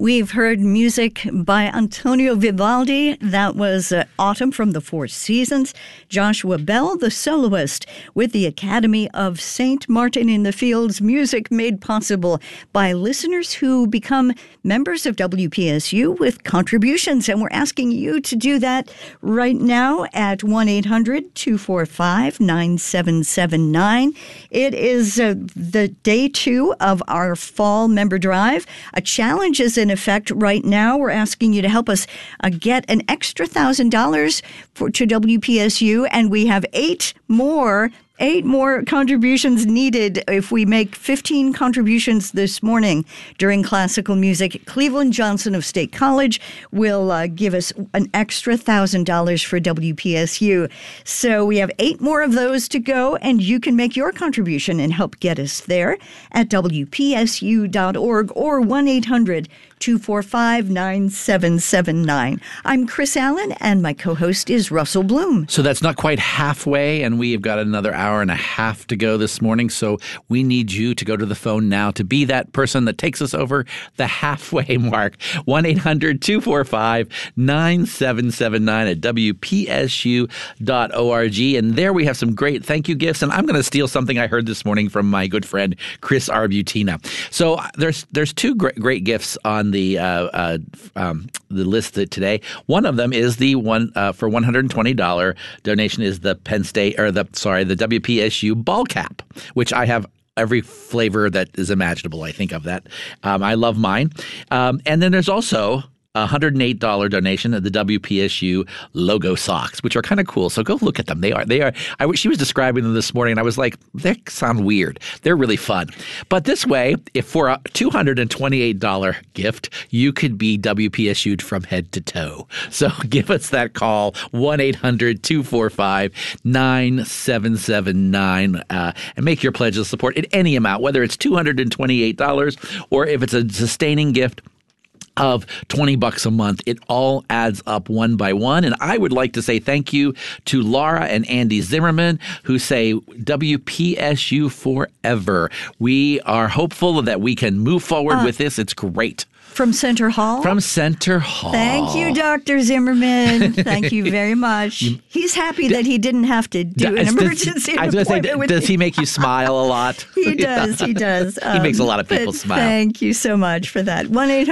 We've heard music by Antonio Vivaldi. That was Autumn from the Four Seasons. Joshua Bell, the soloist, with the Academy of St. Martin in the Fields. Music made possible by listeners who become members of WPSU with contributions. And we're asking you to do that right now at 1-800-245-9779. It is the day 2 of our fall member drive. A challenge is in effect right now. We're asking you to help us get an extra $1,000 to WPSU, and we have 8 more contributions needed. If we make 15 contributions this morning during classical music, Cleveland Johnson of State College will give us an extra $1,000 for WPSU. So we have 8 more of those to go, and you can make your contribution and help get us there at WPSU.org or 1-800-245-9779. I'm Chris Allen, and my co-host is Russell Bloom. So that's not quite halfway, and we've got another hour and a half to go this morning. So we need you to go to the phone now to be that person that takes us over the halfway mark. 1-800-245-9779 at WPSU.org. And there we have some great thank you gifts. And I'm going to steal something I heard this morning from my good friend, Chris Arbutina. So there's 2 great gifts on the list today. One of them is the one for $120 donation is the Penn State the WPSU ball cap, which I have every flavor that is imaginable. I think of that. I love mine. And then there's also a $108 donation of the WPSU logo socks, which are kind of cool. So go look at them. They are. She was describing them this morning, and I was like, they sound weird. They're really fun. But this way, if for a $228 gift, you could be WPSU'd from head to toe. So give us that call, 1-800-245-9779, and make your pledge of support at any amount, whether it's $228 or if it's a sustaining gift of $20 a month. It all adds up one by one. And I would like to say thank you to Laura and Andy Zimmerman, who say WPSU forever. We are hopeful that we can move forward with this. It's great. From Center Hall? From Center Hall. Thank you, Dr. Zimmerman. Thank you very much. He's happy that he didn't have to do an emergency appointment with does he make you smile a lot? He does. He does. He makes a lot of people smile. Thank you so much for that.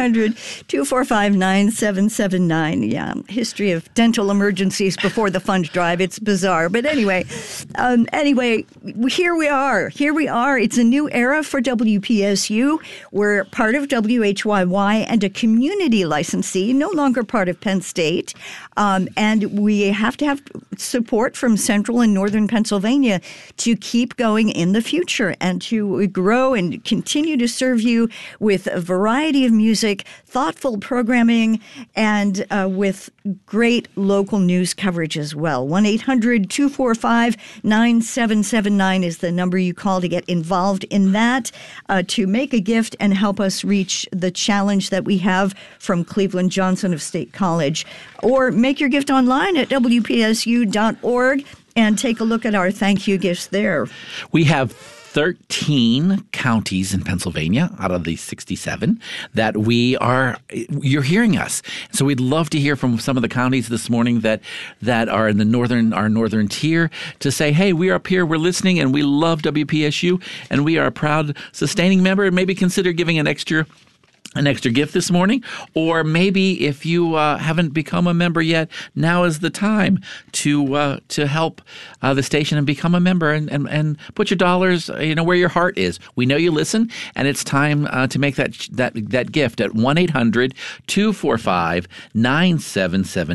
1-800-245-9779. Yeah, history of dental emergencies before the fund drive. It's bizarre. But anyway, here we are. Here we are. It's a new era for WPSU. We're part of WHYY and a community licensee, no longer part of Penn State. And we have to have support from Central and Northern Pennsylvania to keep going in the future and to grow and continue to serve you with a variety of music, thoughtful programming, and with great local news coverage as well. 1-800-245-9779 is the number you call to get involved in that, to make a gift and help us reach the challenge that we have from Cleveland Johnson of State College. Or make your gift online at WPSU.org and take a look at our thank you gifts there. We have 13 counties in Pennsylvania out of the 67 that you're hearing us. So we'd love to hear from some of the counties this morning that are in our northern tier to say, hey, we're up here, we're listening, and we love WPSU, and we are a proud sustaining member, and maybe consider giving an extra gift this morning. Or maybe if you haven't become a member yet, now is the time to help the station and become a member and put your dollars where your heart is. We know you listen, and it's time to make that gift at 1-800-245-9779.